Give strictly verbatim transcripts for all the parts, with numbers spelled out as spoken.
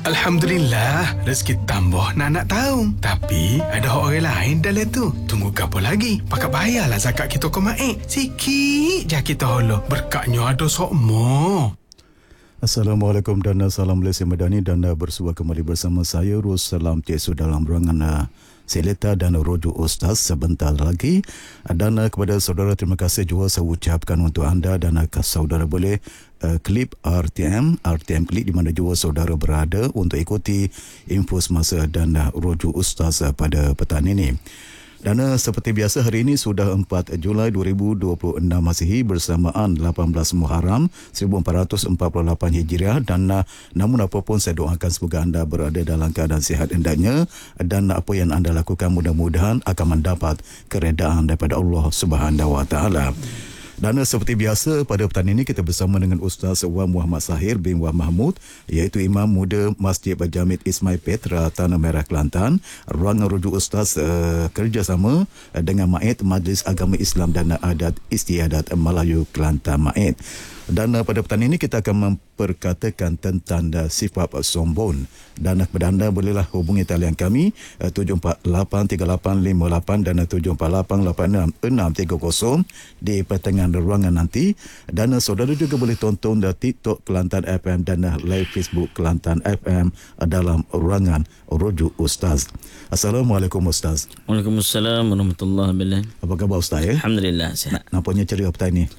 Alhamdulillah, rezeki tambah nak nak tahu. Tapi ada orang lain dalam tu. Tunggu apa lagi? Pakat bayarlah zakat kita ke mak. Sikit je kita holo. Berkatnya ada sokmo. Assalamualaikum dan salam Malaysia Madani dan bersua kembali bersama saya Russalam Tiesu dalam ruangan Seleta dan Roju Ustaz sebentar lagi. Dan kepada saudara terima kasih juga saya ucapkan untuk anda dan saudara boleh uh, klik R T M R T M klik di mana juga saudara berada untuk ikuti info semasa dan uh, Roju Ustaz uh, pada petang ini. Dan uh, seperti biasa hari ini sudah empat Julai dua ribu dua puluh enam Masihi bersamaan lapan belas Muharram seribu empat ratus empat puluh lapan Hijriah. Dan uh, namun apapun saya doakan semoga anda berada dalam keadaan sihat hendaknya dan uh, apa yang anda lakukan mudah-mudahan akan mendapat keredaan daripada Allah Subhanahu Wa Taala. Dan seperti biasa pada petang ini kita bersama dengan Ustaz Wan Muhammad Sahir bin Wan Mahmud, iaitu Imam Muda Masjid Berjamid Ismail Petra Tanah Merah Kelantan. Ruangan rujuk Ustaz uh, kerjasama dengan M A I D Majlis Agama Islam dan Adat Istiadat Melayu Kelantan M A I D. Dan uh, pada petang ini kita akan memperkatakan tentang uh, sifat sombong. Dan uh, kepada anda bolehlah hubungi talian kami uh, tujuh empat lapan tiga lapan lima lapan dan uh, tujuh empat lapan lapan enam enam tiga kosong di pertengahan ruangan nanti. Dan uh, saudara juga boleh tonton uh, TikTok Kelantan F M dan uh, live Facebook Kelantan F M uh, dalam ruangan Rujuk Ustaz. Assalamualaikum Ustaz. Waalaikumsalam warahmatullahi wabarakatuh. Apa khabar Ustaz ya? Alhamdulillah sihat. Nampaknya ceria petang ini.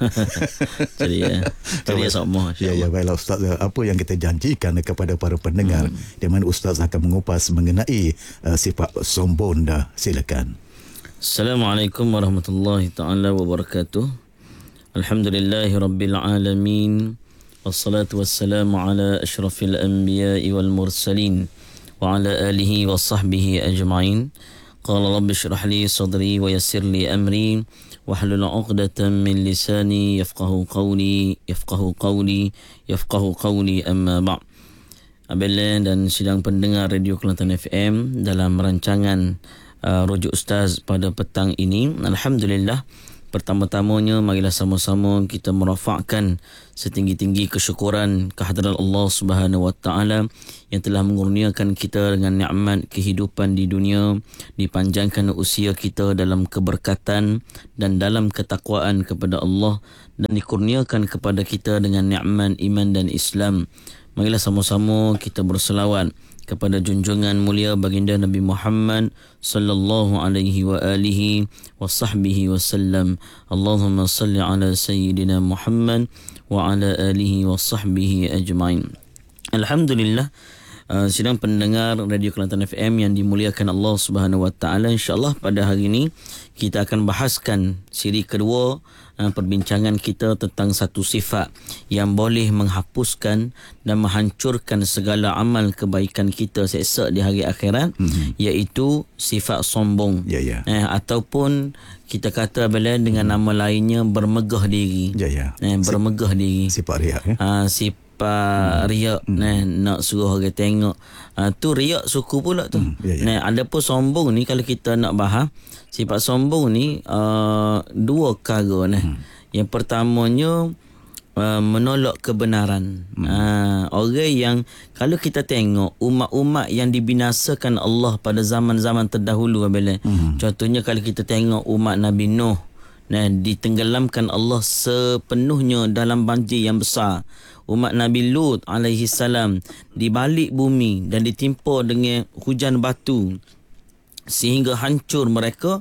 Ceria. Ceria semua. Ya, ya, baiklah Ustaz. Apa yang kita janjikan kepada para pendengar hmm. di mana Ustaz akan mengupas mengenai uh, sifat sombong dah. Silakan. Assalamualaikum warahmatullahi taala wabarakatuh. Alhamdulillahi rabbil alamin. Wassalatu wassalamu ala asyrafil anbiya'i wal mursalin wa ala alihi wa sahbihi ajma'in. Qala rabbi shrah li sadri wa yassir li amri wahlul 'uqdatam min lisani yafqahu qawli yafqahu qawli yafqahu qawli amma ba'. Abang dan sidang pendengar Radio Kelantan F M dalam rancangan uh, Rujuk Ustaz pada petang ini, alhamdulillah, pertama-tamanya marilah sama-sama kita merafakkan setinggi-tinggi kesyukuran kehadrat Allah Subhanahu Wa Taala yang telah mengurniakan kita dengan nikmat kehidupan di dunia, dipanjangkan usia kita dalam keberkatan dan dalam ketakwaan kepada Allah, dan dikurniakan kepada kita dengan nikmat iman dan Islam. Marilah sama-sama kita berselawat kepada junjungan mulia baginda Nabi Muhammad sallallahu alaihi wa alihi wa sahbihi wasallam. Allahumma salli ala sayyidina Muhammad wa ala alihi wa sahbihi ajma'in. Alhamdulillah, uh, sidang pendengar Radio Kelantan F M yang dimuliakan Allah Subhanahu Wa Taala, insya-Allah pada hari ini kita akan bahaskan siri kedua uh, perbincangan kita tentang satu sifat yang boleh menghapuskan dan menghancurkan segala amal kebaikan kita esok di hari akhirat, mm-hmm. iaitu sifat sombong. Ya, ya. Eh, ataupun kita kata bila dengan nama lainnya bermegah diri. Ya, ya. Eh, bermegah diri. Sifat riak ya. Uh, sifat Hmm. riak hmm. Nah, nak suruh orang tengok, uh, tu riak suku pula tu. hmm. ya, ya. Nah, ada pun sombong ni, kalau kita nak bahas sifat sombong ni, uh, dua perkara nah. hmm. Yang pertamanya uh, menolak kebenaran. hmm. uh, Orang yang kalau kita tengok umat-umat yang dibinasakan Allah pada zaman-zaman terdahulu, hmm. contohnya kalau kita tengok umat Nabi Nuh, nah, ditenggelamkan Allah sepenuhnya dalam banjir yang besar. Umat Nabi Lut alaihi salam dibalik bumi dan ditimpa dengan hujan batu sehingga hancur mereka,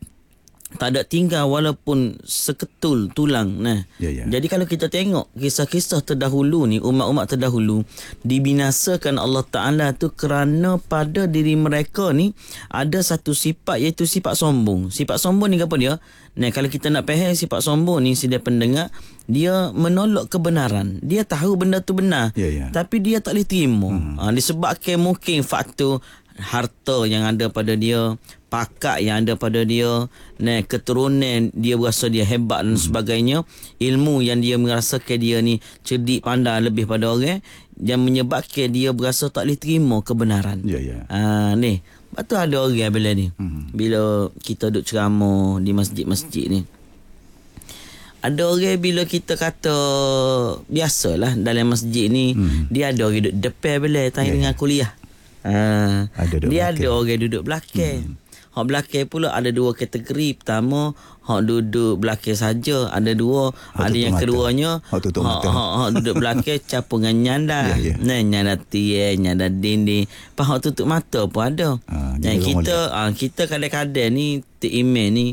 tak ada tinggal walaupun seketul tulang. Nah, ya, ya. Jadi kalau kita tengok kisah-kisah terdahulu ni, umat-umat terdahulu dibinasakan Allah Ta'ala tu kerana pada diri mereka ni ada satu sifat, iaitu sifat sombong. Sifat sombong ni apa dia? Nah, kalau kita nak faham sifat sombong ni, sedia pendengar, dia menolak kebenaran. Dia tahu benda tu benar, ya, ya. tapi dia tak boleh terima. Hmm. Ha, disebabkan mungkin faktor harta yang ada pada dia, pakat yang ada pada dia, nah, keturunan dia berasa dia hebat dan hmm. sebagainya, ilmu yang dia merasakan dia ni cerdik pandai lebih pada orang, yang menyebabkan dia berasa tak boleh terima kebenaran. Ya, ya. Ha, ni betul ada orang bila ni, hmm. bila kita duduk ceramah di masjid-masjid ni, ada orang bila kita kata biasalah dalam masjid ni, hmm. dia ada orang duduk depan bila tanya yeah, dengan kuliah. Ha, ada dia belakang. ada orang duduk belakang. Hmm. Hak belakang pula ada dua kategori. Pertama, hak duduk belakang saja. Ada dua. Hak ada yang mata. keduanya, hak, hak, hak, hak duduk belakang campur dengan nyanda. Ya, ya. Nah, nyanda tiang, nyanda dinding. Lepas hak tutup mata pun ada. Ha, nah, kita ah, kita kadang-kadang ni email ni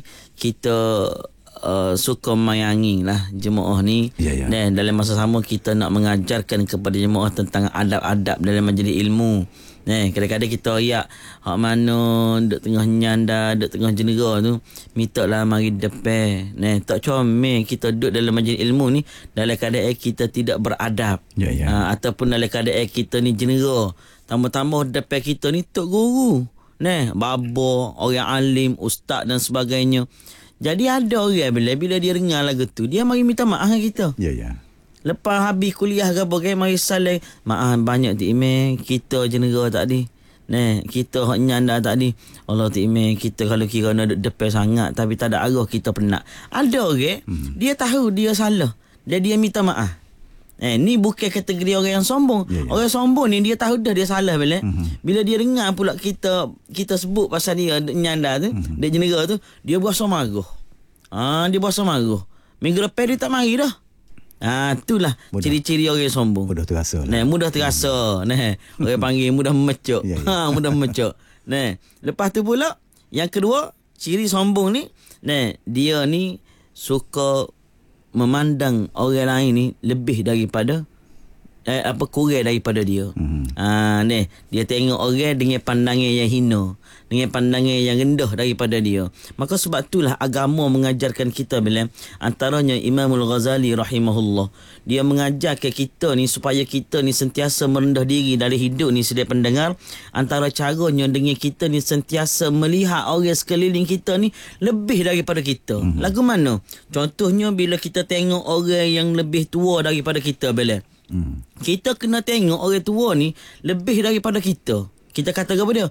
kita Uh, suka mayangin lah jemaah ni. Ya, ya. Dan dalam masa sama kita nak mengajarkan kepada jemaah tentang adab-adab dalam majlis ilmu. Nah, kadang-kadang kita ayak hak mana duduk tengah nyanda, duduk tengah jenera tu, minta lah mari depan. Nah, tak comel kita duduk dalam majlis ilmu ni dalam keadaan kita tidak beradab. Ya, ya. Uh, ataupun dalam keadaan kita ni jenera. Tambah-tambah depan kita ni tok guru. Nah, baba, orang alim, ustaz dan sebagainya. Jadi ada orang bila bila dia dengar lagu tu, dia mari minta maaf dengan kita. Ya, ya. Lepas habis kuliah ke apa ke, mari saling, maaf banyak Tik Imeh, kita jenera tak ada. Nah, kita hak nyanda tak ada. Allah Tik Imeh, kita kalau kira nak duduk depan sangat tapi tak ada arah, kita penat. Ada orang, hmm. dia tahu dia salah. Dan dia minta maaf. Eh, ni bukan kategori orang yang sombong. Ya, ya. Orang sombong ni dia tahu dah dia salah bila. Mm-hmm. Bila dia dengar pula kita kita sebut pasal dia nyanda tu, mm-hmm. dia jenera tu, dia berasa marah. Ah, dia berasa marah. Minggu lepas dia tak mari dah. Ah, itulah mudah. Ciri-ciri orang sombong. Mudah terasa lah. Nah, mudah terasa. Hmm. Nah, orang panggil mudah memecuk. Ya, ya. Ha, mudah memecuk. Nah, lepas tu pula yang kedua, ciri sombong ni, nah, dia ni suka memandang orang lain ni lebih daripada eh, apa kurang daripada dia. Hmm. Ah, ni dia tengok orang dengan pandangan yang hina, dengan pandangan yang rendah daripada dia. Maka sebab itulah agama mengajarkan kita bila antaranya Imamul Ghazali rahimahullah, dia mengajarkan kita ni supaya kita ni sentiasa merendah diri dari hidup ni sedia pendengar. Antara caranya dengan kita ni sentiasa melihat orang sekeliling kita ni lebih daripada kita. Hmm. Lagu mana? Contohnya bila kita tengok orang yang lebih tua daripada kita bila Hmm. kita kena tengok orang tua ni lebih daripada kita. Kita kata apa dia?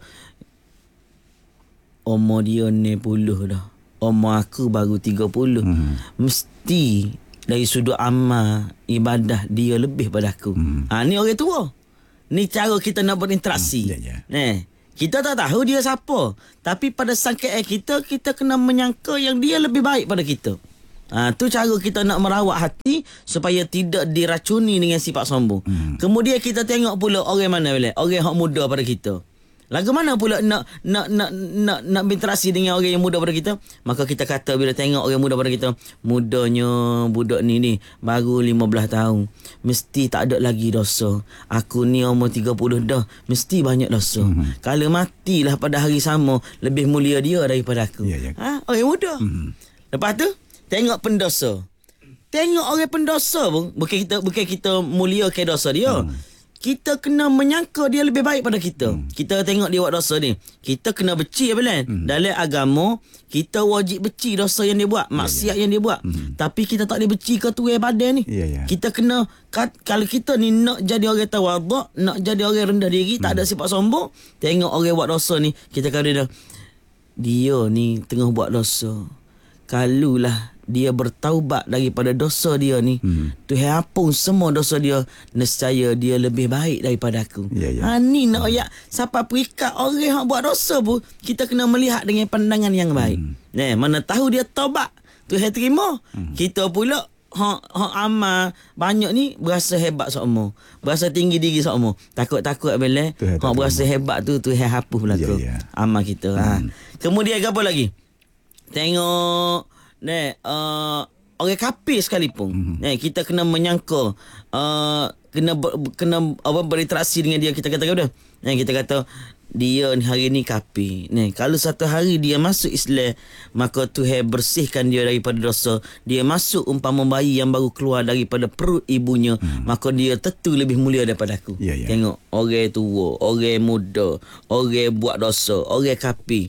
Umur dia enam puluh dah. Umur aku baru tiga puluh. Hmm. Mesti dari sudut amal ibadah dia lebih pada aku. Hmm. Ha, ni orang tua. Ni cara kita nak berinteraksi. Hmm. Yeah, yeah. Nah, kita tak tahu dia siapa. Tapi pada sangkaan kita, kita kena menyangka yang dia lebih baik pada kita. Ha, tu cara kita nak merawat hati supaya tidak diracuni dengan sifat sombong. Hmm. Kemudian kita tengok pula orang mana boleh, orang yang muda pada kita. Lagu mana pula nak nak nak nak nak berinteraksi dengan orang yang muda pada kita? Maka kita kata bila tengok orang muda pada kita, mudanya budak ni ni baru lima belas tahun, mesti tak ada lagi dosa. Aku ni umur tiga puluh dah, mesti banyak dosa. Hmm. Kalau matilah pada hari sama, lebih mulia dia daripada aku. Yeah, yeah. Ha, orang muda. Hmm. Lepas tu tengok pendosa. Tengok orang pendosa pun bukan kita bukan kita mulia ke dosa dia. Hmm. Kita kena menyangka dia lebih baik pada kita. Hmm. Kita tengok dia buat dosa ni, kita kena benci apa kan? Hmm. Dalam agama kita wajib benci dosa yang dia buat, maksiat yeah, yeah. yang dia buat. Hmm. Tapi kita tak boleh benci ketua badan ni. Yeah, yeah. Kita kena kat, kalau kita ni nak jadi orang tawaduk, nak jadi orang rendah diri, hmm. tak ada sifat sombong, tengok orang buat dosa ni, kita kata dia dia ni tengah buat dosa. Kalulah dia bertaubat daripada dosa dia ni, hmm. Tuhan hapus semua dosa dia, nescaya dia lebih baik daripada aku. Yeah, yeah. Ha, ni nak ayat siapa perikat orang yang buat dosa pun kita kena melihat dengan pandangan yang baik. Hmm. Nah, mana tahu dia taubat, Tuhan terima. Hmm. Kita pula hak hak amal banyak ni berasa hebat sokmo, berasa tinggi diri sokmo, takut-takut bila hak berasa hebat tu Tuhan hapus belaka yeah, yeah. amal kita. Hmm. Ha. Kemudian apa lagi? Tengok ni uh, orang kafir sekalipun. Mm-hmm. Ni kita kena menyangka uh, kena ber, kena apa berinteraksi dengan dia, kita kata apa? Ni kita kata dia hari ni kafir. Ni kalau satu hari dia masuk Islam, maka Tuhan bersihkan dia daripada dosa. Dia masuk umpama bayi yang baru keluar daripada perut ibunya, mm. maka dia tentu lebih mulia daripada aku. Yeah, yeah. Tengok orang tua, orang muda, orang buat dosa, orang kafir.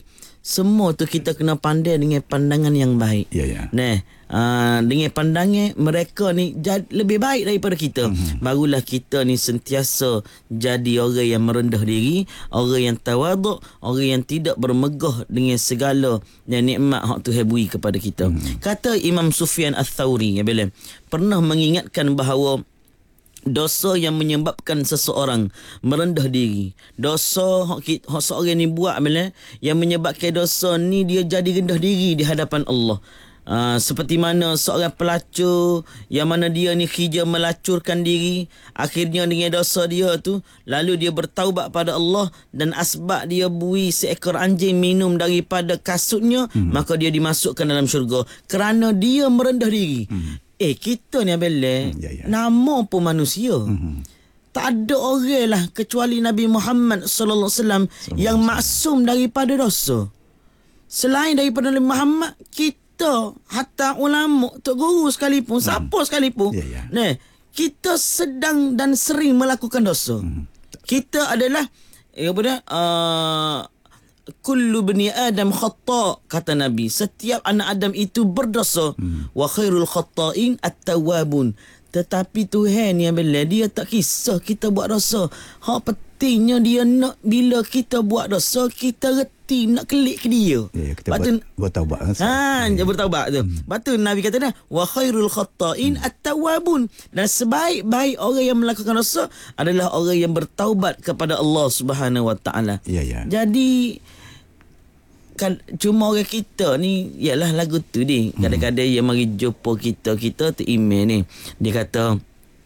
semua tu kita kena pandai dengan pandangan yang baik. Ya, ya. Nah, uh, dengan pandangan mereka ni jad, lebih baik daripada kita. Mm-hmm. Barulah kita ni sentiasa jadi orang yang merendah diri, orang yang tawaduk, orang yang tidak bermegah dengan segala yang nikmat hak Tuhan beri kepada kita. Mm-hmm. Kata Imam Sufyan Ats-Tsauri, ya bila pernah mengingatkan bahawa dosa yang menyebabkan seseorang merendah diri, dosa hak, hak seorang ni buat bila yang menyebabkan dosa ni dia jadi rendah diri di hadapan Allah. Uh, seperti mana seorang pelacur yang mana dia ni khija melacurkan diri, akhirnya dengan dosa dia tu lalu dia bertaubat pada Allah dan asbab dia bui seekor anjing minum daripada kasutnya, hmm. maka dia dimasukkan dalam syurga kerana dia merendah diri. hmm. Eh, kita ni Abel, hmm, ya, ya. nama pun manusia. Hmm. Tak ada orang lah kecuali Nabi Muhammad sallallahu alaihi wasallam yang maksum daripada dosa. Selain daripada Nabi Muhammad, kita hatta ulama, tok guru sekalipun, hmm. siapa sekalipun, ya, ya. Nah, kita sedang dan sering melakukan dosa. Hmm. Kita adalah eh, apa dah? Uh, kullu bani Adam khata', kata Nabi. Setiap anak Adam itu berdosa. Hmm. Wa khairul khata'in at-tawwabun. Tetapi Tuhan yang bila dia tak kisah kita buat dosa. Hak pentingnya dia nak bila kita buat dosa kita reti nak kelik ke dia. Ya, kita Batu, buat, buat taubat. Ha, dia bertaubat tu. Hmm. Lepas tu Nabi kata dah wa khairul khata'in hmm. at-tawwabun. Dan sebaik-baik orang yang melakukan dosa adalah orang yang bertaubat kepada Allah Subhanahu wa taala. Ya, ya. Jadi kan cuma orang kita ni ialah lagu tu ni. Kadang-kadang hmm. dia mari jumpa kita, kita tu email ni. Dia kata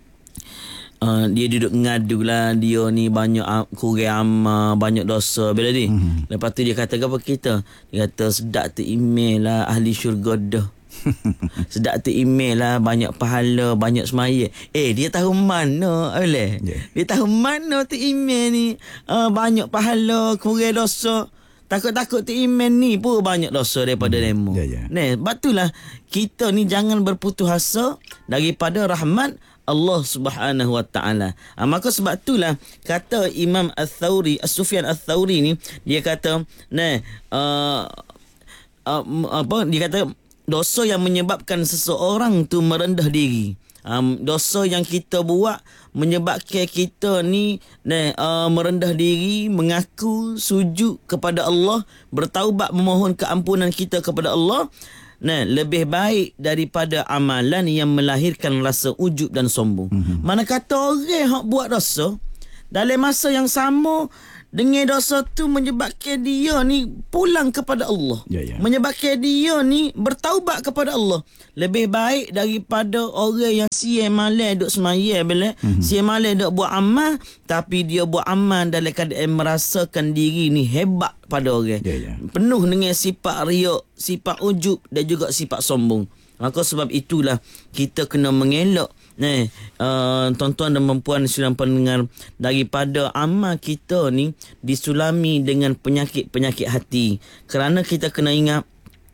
uh, dia duduk ngadu lah, dia ni banyak uh, kurang amal, banyak dosa bila ni. Hmm. Lepas tu dia kata apa kita? Dia kata sedap tu email lah ahli syurga dah. Sedap tu email lah banyak pahala, banyak semaya. Eh, dia tahu mana oleh? Yeah. Dia tahu mana tu email ni uh, banyak pahala, kurang dosa. Takut-takut tu iman ni pun banyak dosa daripada hmm. demo. Ya, ya. Nah, batulah kita ni jangan berputus asa daripada rahmat Allah Subhanahu wa taala. Ha, maka sebab itulah kata Imam Ats-Tsauri, As-Sufyan Ats-Tsauri ni dia kata, nah, uh, uh, apa dia kata dosa yang menyebabkan seseorang tu merendah diri. Um, dosa yang kita buat menyebabkan kita ni nah, uh, merendah diri, mengaku sujud kepada Allah, bertaubat memohon keampunan kita kepada Allah, nah, lebih baik daripada amalan yang melahirkan rasa ujub dan sombong. Mm-hmm. Mana kata orang hak buat dosa dalam masa yang sama dengan dosa tu menyebabkan dia ni pulang kepada Allah. Ya, ya. Menyebabkan dia ni bertaubat kepada Allah. Lebih baik daripada orang yang siang malam duk semayang bila mm-hmm. siang malam duk buat amal tapi dia buat amal dalam keadaan merasakan diri ni hebat pada orang. Ya, ya. Penuh dengan sifat riak, sifat ujub dan juga sifat sombong. Maka sebab itulah kita kena mengelak Nah, uh, tuan-tuan dan puan sedang pendengar, daripada amal kita ni disulami dengan penyakit-penyakit hati. Kerana kita kena ingat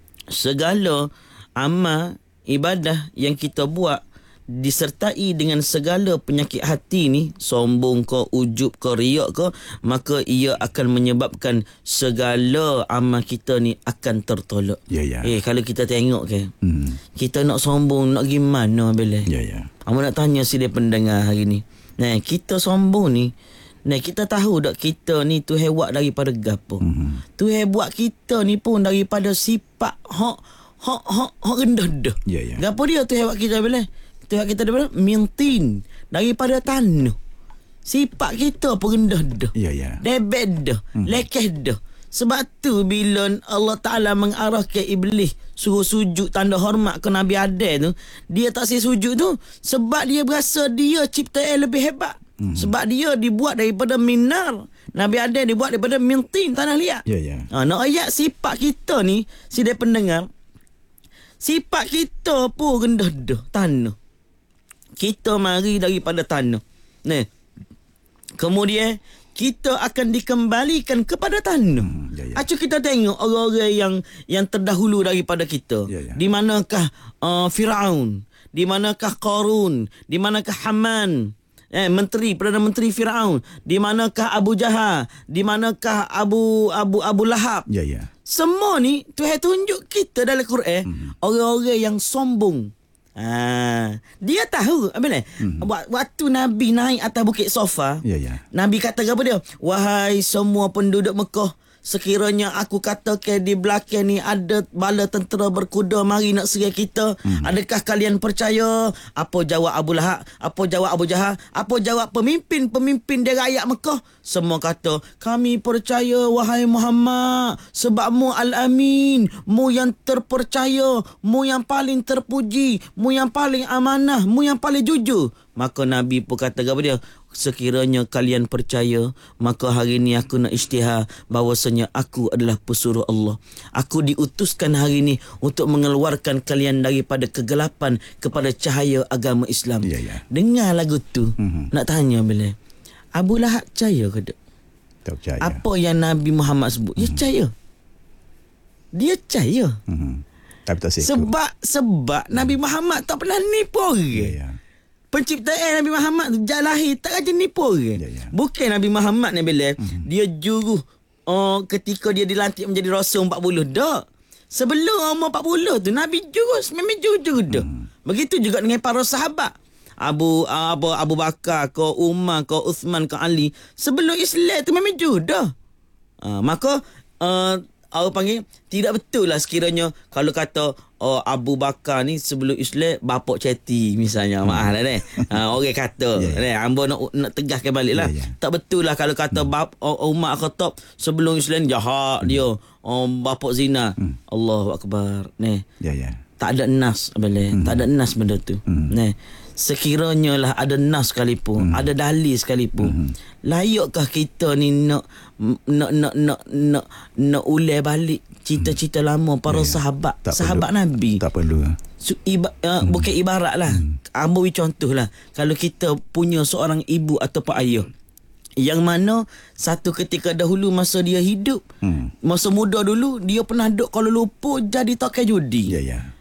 segala amal ibadah yang kita buat disertai dengan segala penyakit hati ni, sombong ke, ujub ke, riak ke, maka ia akan menyebabkan segala amal kita ni akan tertolak. Ya, ya. Eh, kalau kita tengok ke, hmm. kita nak sombong nak gimana bila? Ya, ya. Aku nak tanya si dia pendengar hari ni. Nah, kita sombong ni, nah, kita tahu tak kita ni tu hebat daripada gapo? Hmm. Tu hebat kita ni pun daripada sifat hak hak hak hak rendah dah. Ya, ya. Gapo dia tu hebat kita bila? Tuhan kita daripada mintin, daripada tanah. Sifat kita pun rendah dah. Ya, ya. Debet dah, hmm. lekeh dah. Sebab tu bila Allah Ta'ala mengarahkan Iblis suruh sujud tanda hormat ke Nabi Adam tu, dia tak siap sujud tu sebab dia berasa dia ciptaan lebih hebat. Hmm. Sebab dia dibuat daripada minar. Nabi Adam dibuat daripada mintin, tanah liat. Ya, ya. Ha, nak ayat sifat kita ni, si dia pendengar, sifat kita pun rendah dah, tanah. Kita mari daripada tanah. Nah, kemudian kita akan dikembalikan kepada tanah. Hmm, ya, ya. Acu kita tengok orang-orang yang yang terdahulu daripada kita. Ya, ya. Di manakah uh, Firaun? Di manakah Qarun? Di manakah Haman? Eh, menteri, Perdana Menteri Firaun. Di manakah Abu Jahal? Di manakah Abu Abu Abu Lahab? Ya, ya. semua ni Tuhan tunjuk kita dalam Quran hmm. orang-orang yang sombong. Ha, dia tahu apa ni? Hmm. Waktu Nabi naik atas bukit Safa, ya, ya. Nabi kata kepada dia, wahai semua penduduk Mekah, sekiranya aku katakan di belakang ni ada bala tentera berkuda mari nak serang kita, hmm. adakah kalian percaya? Apa jawab Abu Lahab? Apa jawab Abu Jahal? Apa jawab pemimpin-pemimpin dia rakyat Mekah? Semua kata, kami percaya wahai Muhammad, sebab mu Al-Amin, mu yang terpercaya, mu yang paling terpuji, mu yang paling amanah, mu yang paling jujur. Maka Nabi pun kata kepada dia, sekiranya kalian percaya, maka hari ni aku nak isytihar bahawasanya aku adalah pesuruh Allah. Aku diutuskan hari ni untuk mengeluarkan kalian daripada kegelapan kepada cahaya agama Islam. Ya, ya. Dengar lagu tu. Mm-hmm. Nak tanya bila Abu Lahab percaya ke tak? Tak percaya. Apa yang Nabi Muhammad sebut, mm-hmm. dia percaya. Dia percaya. Mm-hmm. Tapi tak sekut. Sebab sebab mm-hmm. Nabi Muhammad tak pernah nipu orang. Ya, ya. Penciptaan Nabi Muhammad tu lahir tak aja nipu orang. Ya, ya. Bukan Nabi Muhammad ni bila mm-hmm. dia juru oh, ketika dia dilantik menjadi rasul empat puluh dak. Sebelum umur empat puluh tu Nabi juru, memang juru dah. Mm-hmm. Begitu juga dengan para sahabat. Abu Abu Abu Bakar, ke Umar, ke Uthman, ke Ali, sebelum Islam tu memang juru dah. Uh, maka uh, orang panggil tidak betul lah sekiranya kalau kata oh, Abu Bakar ni sebelum Islam bapak ceti misalnya. Maaf lah deh. Ha, orang kata yeah, yeah. Hamba nak nak tegaskan balik lah. Yeah, yeah. Tak betul lah kalau kata hmm. bap, oh, Umar Khattab sebelum Islam jahat hmm. dia. Oh, bapak zina. Hmm. Allahu Akbar. Neh. Ya, yeah, ya. Yeah. Tak ada nas boleh. Hmm. Tak ada nas benda tu. Hmm. Neh. Sekiranya lah ada nas sekalipun, hmm. ada dalil sekalipun, hmm. layakkah kita ni nak nak nak nak nak nak ulang balik cita-cita lama para yeah, sahabat tak sahabat perlu. Nabi? Tak perlu. So, iba, uh, hmm. Bukan ibarat lah. Hmm. Ambil contoh lah. Kalau kita punya seorang ibu ataupun ayah yang mana satu ketika dahulu masa dia hidup, hmm. masa muda dulu dia pernah duk Kuala Lumpur jadi tokai judi. Ya, ya.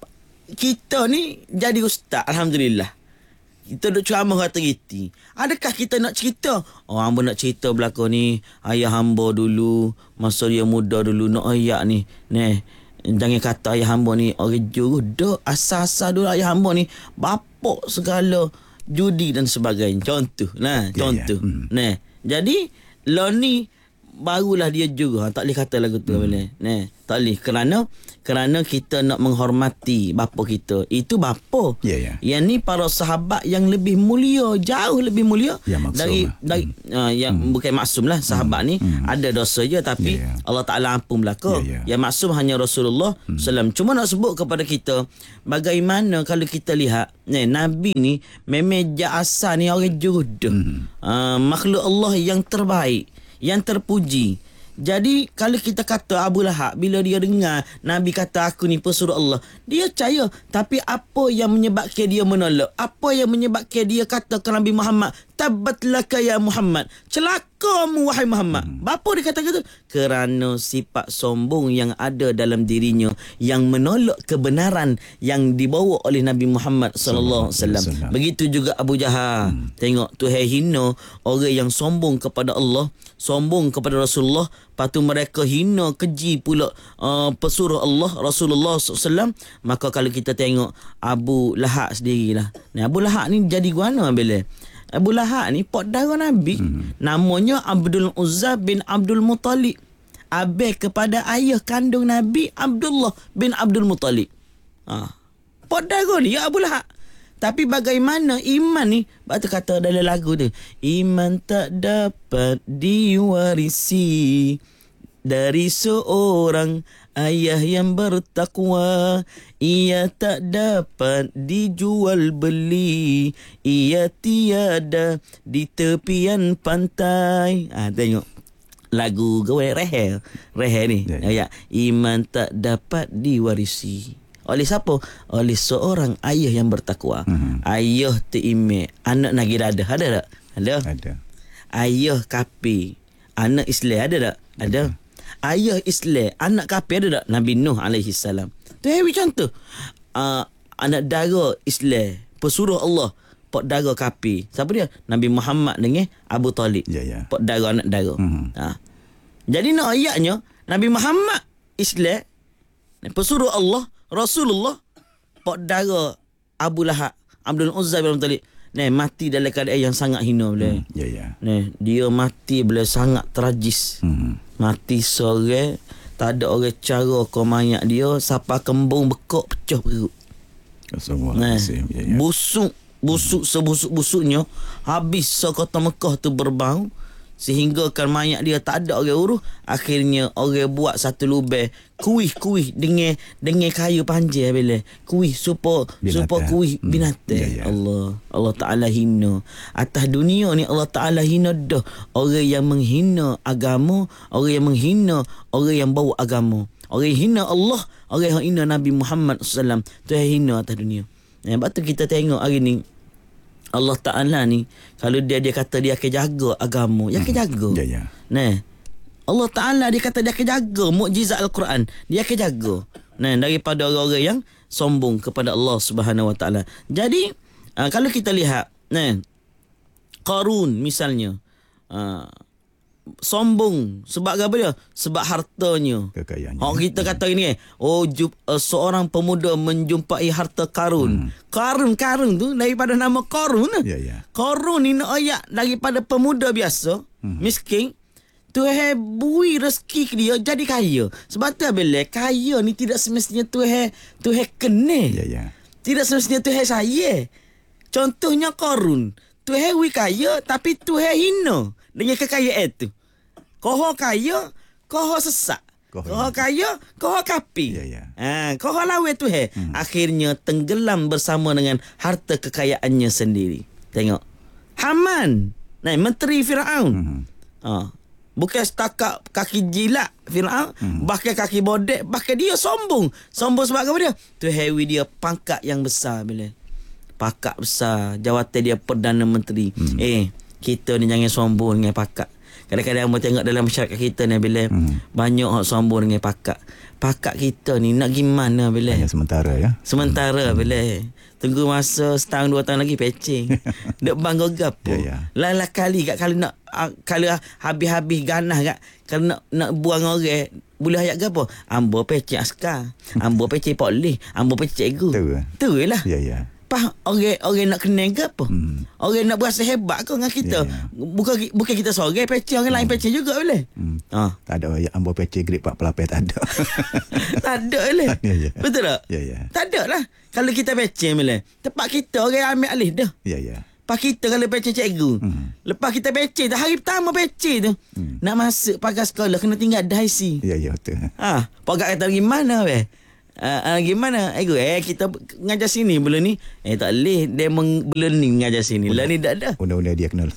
Kita ni jadi ustaz, alhamdulillah. Kita duk ceramah kata giti. Adakah kita nak cerita? Oh, hamba nak cerita belakang ni, ayah hamba dulu masa dia muda dulu nak ayat ni. Neh, jangan kata ayah hamba ni orang juru dak, asal-asal dulu ayah hamba ni bapak segala judi dan sebagainya. Contoh nah, yeah, contoh. Yeah. Hmm. Neh, jadi lo ni barulah dia juga. Tak boleh kata lagu tu. Hmm. Neh, tak boleh. Kerana kerana kita nak menghormati bapa kita. Itu bapa. Yeah, yeah. Yang ni para sahabat yang lebih mulia, jauh lebih mulia ya, dari dari hmm. uh, yang hmm. bukan maksum lah sahabat hmm. ni hmm. ada dosa je tapi yeah, yeah. Allah Taala ampun belaka. Yeah, yeah. Yang maksum hanya Rasulullah hmm. sallam. Cuma nak sebut kepada kita bagaimana kalau kita lihat ni Nabi ni memang asal ni orang jujur. Hmm. Uh, makhluk Allah yang terbaik, yang terpuji. Jadi kalau kita kata Abu Lahab bila dia dengar Nabi kata aku ni pesuruh Allah, dia percaya. Tapi apa yang menyebabkan dia menolak? Apa yang menyebabkan dia kata ke Nabi Muhammad, tabat laka ya Muhammad, celakamu wahai Muhammad. Hmm. Bapa dia kata gitu? Kerana sifat sombong yang ada dalam dirinya yang menolak kebenaran yang dibawa oleh Nabi Muhammad sallallahu alaihi wasallam. Begitu juga Abu Jahal. Hmm. Tengok Tuhan hina orang yang sombong kepada Allah, sombong kepada Rasulullah, patu mereka hina keji pula uh, pesuruh Allah Rasulullah sallallahu alaihi wasallam. Maka kalau kita tengok Abu Lahab sendirilah. Ni Abu Lahab ni jadi guana bila Abu Lahab ni pak darah Nabi. Hmm. Namanya Abdul Uzza bin Abdul Muttalib. Abang kepada ayah kandung Nabi Abdullah bin Abdul Muttalib. Ha. Pak darah ni ya Abu Lahab. Tapi bagaimana iman ni? Batu kata dalam lagu tu, iman tak dapat diwarisi dari seorang ayah yang bertakwa. Ia tak dapat dijual beli, ia tiada di tepian pantai. Ah, tengok lagu gawe rehe rehe ni. Ya, ya. Iman tak dapat diwarisi oleh siapa? Oleh seorang ayah yang bertakwa. Hmm. Ayah terimik, anak nagi dada. Ada tak? Ada. Ada. Ayah kafir, anak Islam. Ada tak? Ada. Ayah Islam, anak kafir. Ada tak? Nabi Nuh alaihi salam. Tu heavy contoh. Uh, anak dara Islam, pesuruh Allah, pak dara kafir. Siapa dia? Nabi Muhammad dengan Abu Talib. Ya, ya. Pak dara anak dara. Hmm. Ha. Jadi nak ayatnya Nabi Muhammad Islam, pesuruh Allah, Rasulullah, pak dara Abu Lahab, Abdul Uzza bin Talib, ni mati dalam keadaan yang sangat hina boleh. Hmm. Ya, ya. Ni dia mati boleh sangat tragis. Hmm. Mati sore, tak ada orang cara kau mayat dia, siapa kembung bekok pecah perut. Assalamualaikum. Ya, ya. Busuk, busuk sebusuk-busuknya, habis sekota Mekah tu berbau, sehingga kan mayat dia tak ada orang urus. Akhirnya orang buat satu lubang kuih-kuih dengan dengan kayu panjang bila kuih supaya supaya kuih binatang. Hmm. Ya, ya. Allah Allah Taala hina atas dunia ni. Allah Taala hina dah orang yang menghina agama, orang yang menghina orang yang bawa agama, orang yang hina Allah, orang yang hina Nabi Muhammad sallallahu alaihi wasallam. Tu yang hina atas dunia. Sebab tu kita tengok hari ni Allah Ta'ala ni, kalau dia dia kata dia akan jaga agama, dia akan jaga. Ya, ya. Nah, Allah Ta'ala dia kata dia akan jaga mukjizat Al-Quran, dia akan jaga. Nah, daripada orang-orang yang sombong kepada Allah Subhanahu Wa Ta'ala. Jadi, uh, kalau kita lihat, nah, Qarun misalnya, uh, sombong sebab apa dia? Sebab hartanya. Kekayaannya. Oh, kita kata ini, oh jup, uh, seorang pemuda menjumpai harta karun. Hmm. Karun karun tu daripada nama Qarun. Ya, ya. Qarun ni nak ayat daripada pemuda biasa, hmm. miskin. Tuhan bui rezeki dia jadi kaya. Sebab tu bila kaya ni tidak semestinya Tuhan Tuhan kenal. Ya, ya. Tidak semestinya Tuhan saya. Contohnya Qarun. Tuhan bui kaya tapi Tuhan hina dengan kekayaan itu. Koho kaya, koho sesak. Koho, koho kaya, koho kapi. Ya, ya. Ha, koho lawe tu he. Hmm. Akhirnya tenggelam bersama dengan harta kekayaannya sendiri. Tengok. Haman, nah, menteri Firaun. Hmm. Ha. Bukan setakat kaki jilat Firaun, hmm. bahkan kaki bodek, bahkan dia sombong. Sombong sebab apa dia? Tu hewi dia pangkat yang besar bila. Pangkat besar, jawatan dia Perdana Menteri. Hmm. Eh, kita ni jangan sombong dengan pakat. Kadang-kadang kita tengok dalam masyarakat kita ni bila hmm. banyak orang sombong dengan pakat. Pakat kita ni nak gimana bila? Hanya sementara ya. Sementara hmm. bila. Tunggu masa setahun dua tahun lagi pecing. Dek bangga gapo. Ya, ya. Lalah kali kat kalau nak kalau habis-habis ganas kat kalau nak nak buang orang boleh ayat gapo? Ambo pecing askar. Ambo pecing polis, ambo pecing cikgu. Tu. Tu lah. Ya, ya. Pah orang orang nak kenal ke apa? Hmm. Orang nak berasa hebat ke dengan kita? Yeah, yeah. Bukan bukan kita seorang pecah, orang hmm. lain pecah juga boleh. Hmm. Ha. Tak ada yang ambil pecah grade empat puluh lapan tak ada. Tak ada boleh. Yeah, yeah. Betul tak? Ya, yeah, ya. Yeah. Tak ada lah. Kalau kita pecah boleh. Tempat kita orang ambil alih dah. Ya, yeah, ya. Yeah. Pas kita kalau pecah cikgu. Hmm. Lepas kita pecah tu hari pertama pecah tu. Hmm. Nak masuk pagar sekolah kena tinggal dah I C. Ya, yeah, ya yeah, betul. Ha, pagar kata gimana weh? Uh, uh, gimana? Eh, eh kita ngajar sini bulan ni. Eh tak boleh dia meng, bulan ni ngajar sini. Lah ni tak ada. Undang-undang dia kenal.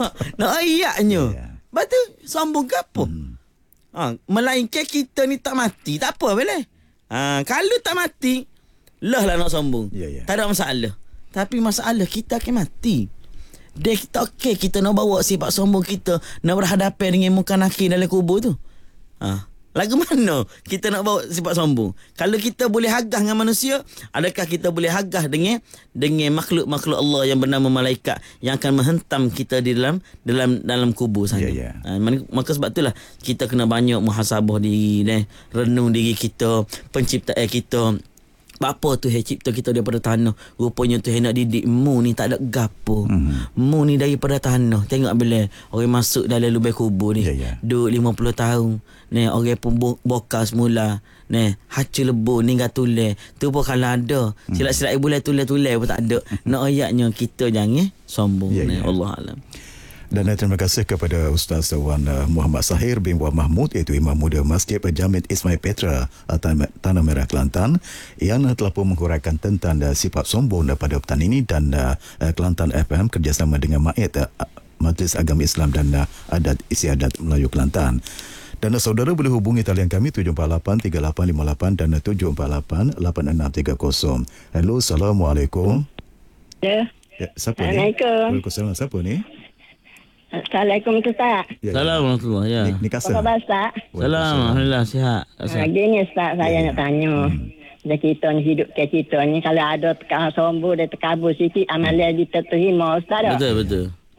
Nah ayatnya. Ya, ya. Batu sambung ke apa? Hmm. Ha, melainkan kita ni tak mati, tak apa boleh. Ha, kalau tak mati, lah lah nak sombong. Ya, ya. Tak ada masalah. Tapi masalah kita akan mati. Dia kita okey kita nak bawa sifat sombong kita nak berhadapan dengan muka nakir dalam kubur tu. Ha. Lagu mana kita nak bawa sifat sombong? Kalau kita boleh hagah dengan manusia, adakah kita boleh hagah dengan dengan makhluk-makhluk Allah yang bernama malaikat yang akan menghentam kita di dalam dalam dalam kubur sana? Yeah, yeah. Ha, maka sebab itulah kita kena banyak muhasabah diri, eh, renung diri kita, penciptaan kita. Apa tu he cipta kita daripada tanah. Rupanya tu he nak didik mu ni tak ada gapo. Mm-hmm. Mu ni daripada tanah. Tengok bila orang masuk dalam lubang kubur ni. Yeah, yeah. Duduk lima puluh tahun. Ni orang pun bokal semula. Ni hacu lebu ni gak tulis. Tu pun kalau ada. Mm-hmm. Silap-silap ibu lah tulis-tulis pun tak ada. Nak ayatnya kita jangan sombong. Yeah, ni yeah. Allah alam. Dan terima kasih kepada Ustaz Wan Muhammad Sahir bin Wan Mahmud, iaitu Imam Muda Masjid Jamid Ismail Petra Tanah Merah Kelantan, yang telah pun menghuraikan tentang sifat sombong pada petang ini. Dan Kelantan F M kerjasama dengan M A I T, Majlis Agama Islam dan Adat Istiadat Melayu Kelantan. Dan saudara boleh hubungi talian kami tujuh empat lapan tiga lapan lima lapan dan tujuh empat lapan lapan enam tiga kosong. Hello, Assalamualaikum. Ya. Ya, siapa ni? Assalamualaikum. Waalaikumsalam. Siapa ni? Assalamualaikum Ustaz. Ya, Assalamualaikum warahmatullahi ya. wabarakatuh. Ni, ni kasar. Apa khabar Ustaz? Salam, alhamdulillah sihat. Ha, gini Ustaz, saya ya, nak tanya. Hmm. Dia kita ni hidup ke kita ni, kalau ada teka sombong dia terkabur sikit, amalan kita terima Ustaz. Betul, betul.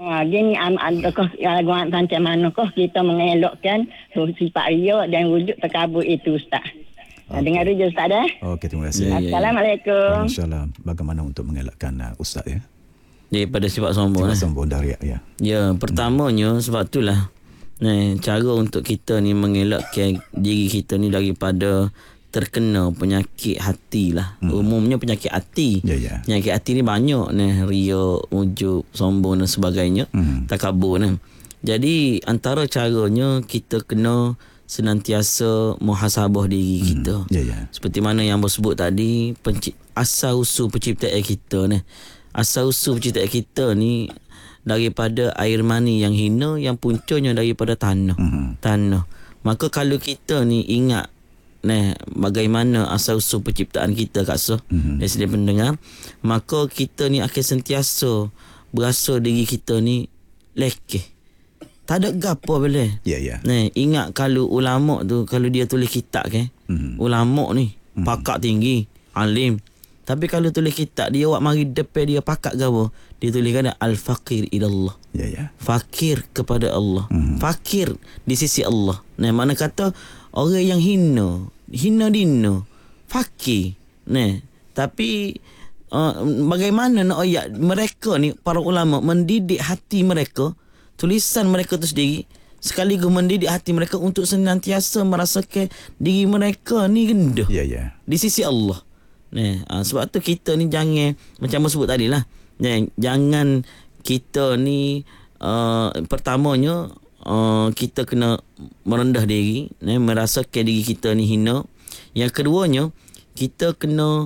Ha, gini am adakah gangguan macam manakah kita mengelakkan sifat riak dan wujud takabur itu Ustaz. Okay. Dengar dulu Ustaz dah. Okey, terima kasih. Ya, ya, ya. Assalamualaikum. Waalaikumsalam. Bagaimana untuk mengelakkan uh, Ustaz ya? Daripada sifat sombong. Sifat eh. sombong dan riak ya. Ya, pertamanya sebab itulah Nah, cara untuk kita ni mengelakkan diri kita ni daripada terkena penyakit hati lah. Hmm. Umumnya penyakit hati. Ya, ya. Penyakit hati ni banyak ni, riak, ujub, sombong dan sebagainya. Hmm. Takabur ni. Jadi antara caranya kita kena senantiasa muhasabah diri hmm. kita. Ya, ya. Seperti mana yang bersebut tadi, penci- asal usul penciptaan kita ni. Asal usul penciptaan kita ni daripada air mani yang hina, yang puncanya daripada tanah. Mm-hmm. Tanah. Maka kalau kita ni ingat nah bagaimana asal usul penciptaan kita Kak Soh, mm-hmm. dari segi pendengar, maka kita ni akan sentiasa berasa diri kita ni lekeh. Tak ada gapo boleh. Ya, ya. Nah, ingat kalau ulama tu kalau dia tulis kitab kan, mm-hmm. ulama ni mm-hmm. pakar tinggi, alim. Tapi kalau tulis kitab dia awak mari depan dia pakak gapo? Dia tuliskan al-faqir ilallah. Ya, ya. Fakir kepada Allah. Hmm. Fakir di sisi Allah. Nah, mana kata orang yang hina, hina dina, fakir. Nah, tapi uh, bagaimana nak ayat mereka ni para ulama mendidik hati mereka, tulisan mereka tu sendiri sekaligus mendidik hati mereka untuk senantiasa merasakan diri mereka ni rendah. Ya, ya. Di sisi Allah. Nah, uh, sebab tu kita ni jangan macam sebut tadi lah. Nah, jangan kita ni uh, pertamanya uh, kita kena merendah diri, nah, merasakan diri kita ni hina. Yang keduanya kita kena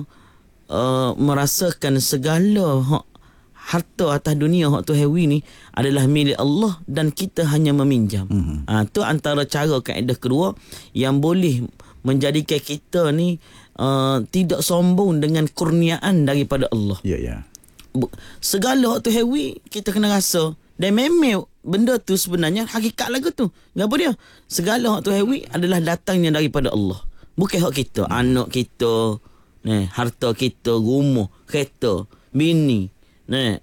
uh, merasakan segala hak harta atas dunia hak tu hewi ni adalah milik Allah dan kita hanya meminjam. Mm-hmm. Uh, tu antara cara kaedah kedua yang boleh menjadikan kita ni Uh, tidak sombong dengan kurniaan daripada Allah. Ya, ya. Segala waktu hewi kita kena rasa. Dan memang benda tu sebenarnya hakikat lagu tu. Apa dia? Segala waktu hewi adalah datangnya daripada Allah. Bukan hak kita, hmm. anak kita, nah, harta kita, rumah, kereta, bini, nah,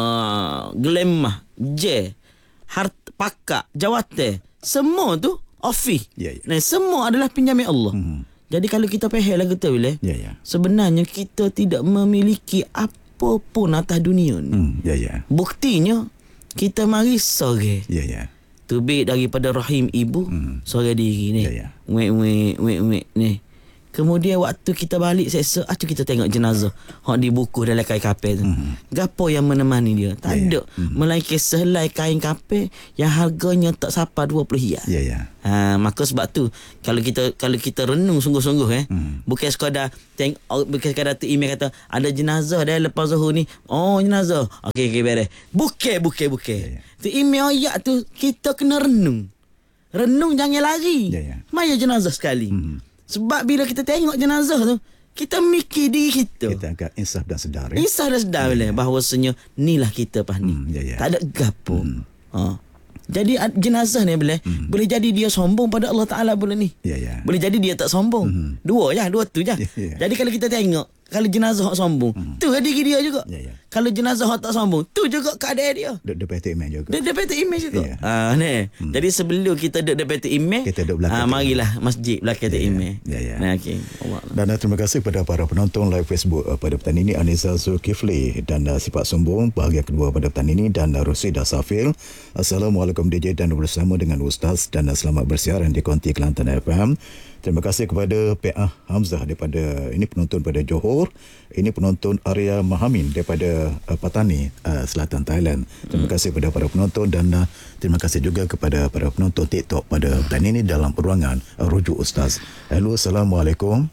uh, gelemah, je, harta, pakak, jawatan, semua tu office. Ya, ya. Nah, semua adalah pinjaman Allah. Hmm. Jadi kalau kita faham lagu tu boleh. Ya, ya. Sebenarnya kita tidak memiliki apa pun atas dunia ni. Hmm, ya, ya. Buktinya kita mari sore. Ya, ya. Tubik daripada rahim ibu, hmm. sore diri ni. Ya, ya. Wek wek wek wek ni. Kemudian waktu kita balik seksa, acu kita tengok jenazah hak dibukuh dalam kain kapel tu. Mm-hmm. Gapo yang menemani dia? Tak yeah, ada. Yeah. Mm-hmm. Melainkan sehelai kain kapel yang harganya tak sampai dua puluh riyal. Ya, ya. Ha, maka sebab tu kalau kita kalau kita renung sungguh-sungguh eh, mm. bukan sekadar tengok, bukan sekadar tu email kata ada jenazah dah lepas Zuhur ni. Oh, jenazah. Okey, okey beres. Bukan, bukan, bukan. Yeah, yeah. Tu email ayat tu kita kena renung. Renung jangan lari. Yeah, yeah. Maya jenazah sekali. Mm. Sebab bila kita tengok jenazah tu, kita mikir diri kita. Kita agak insaf dan sedar. Ya? Insaf dan sedar yeah. bahawasanya inilah kita pas ni. Hmm, yeah, yeah. Tak ada gapo. Hmm. Ha. Jadi jenazah ni boleh hmm. boleh jadi dia sombong pada Allah Taala boleh ni. Ya, ya. Boleh jadi dia tak sombong. Hmm. Dua je, dua tu je. Yeah, yeah. Jadi kalau kita tengok kalau jenazah hak sombong, hmm. tu diri dia juga. Yeah, yeah. Kalau jenazah hak tak sombong, tu juga keadaan dia. Duduk depan tu imam juga. Dia depan tu imam juga. Yeah. Ha ni. Hmm. Jadi sebelum kita duduk depan tu imam, kita duduk belakang. Ha, marilah masjid belakang tu yeah, imam. Ya, ya. Nah, okey. Dan uh, terima kasih kepada para penonton live Facebook uh, pada petang ini, Anissa Zulkifli dan uh, Sifat Sombong bahagian kedua pada petang ini, dan uh, Rosida Safil. Assalamualaikum D J dan bersama dengan Ustaz, dan uh, selamat bersiaran di Konti Kelantan F M. Terima kasih kepada P A Hamzah daripada ini penonton pada Johor. Ini penonton Arya Mahamin daripada uh, Patani, uh, Selatan Thailand. Terima kasih kepada para penonton, dan uh, terima kasih juga kepada para penonton TikTok pada petang ini dalam ruangan uh, Rujuk Ustaz. Hello, Assalamualaikum.